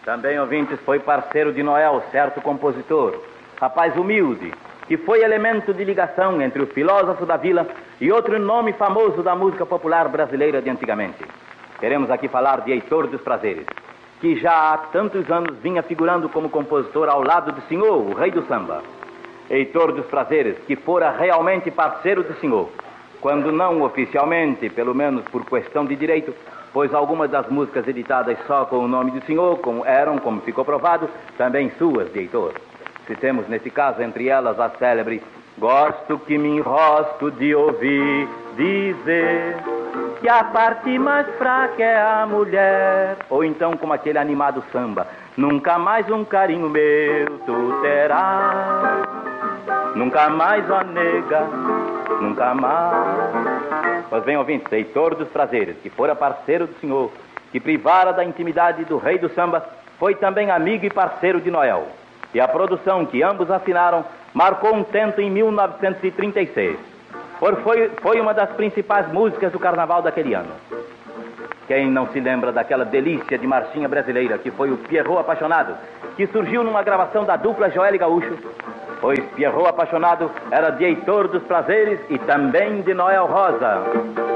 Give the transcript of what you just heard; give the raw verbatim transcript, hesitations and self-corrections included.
Também, ouvintes, foi parceiro de Noel, certo compositor, rapaz humilde, que foi elemento de ligação entre o filósofo da vila e outro nome famoso da música popular brasileira de antigamente. Queremos aqui falar de Heitor dos Prazeres, que já há tantos anos vinha figurando como compositor ao lado do senhor, o rei do samba. Heitor dos Prazeres, que fora realmente parceiro do senhor, quando não oficialmente, pelo menos por questão de direito, pois algumas das músicas editadas só com o nome do senhor como eram, como ficou provado, também suas de Heitor. Citemos nesse caso entre elas a célebre Gosto que me enrosco de ouvir dizer que a parte mais fraca é a mulher. Ou então como aquele animado samba, nunca mais um carinho meu tu terás, nunca mais, ó nega, nunca mais. Pois bem, ouvintes, Heitor dos Prazeres, que fora parceiro do senhor, que privara da intimidade do rei do samba, foi também amigo e parceiro de Noel. E a produção que ambos assinaram marcou um tento em mil novecentos e trinta e seis. Por foi, foi uma das principais músicas do carnaval daquele ano. Quem não se lembra daquela delícia de marchinha brasileira que foi o Pierrot Apaixonado, que surgiu numa gravação da dupla Joel e Gaúcho? Pois Pierrot Apaixonado era de Heitor dos Prazeres e também de Noel Rosa.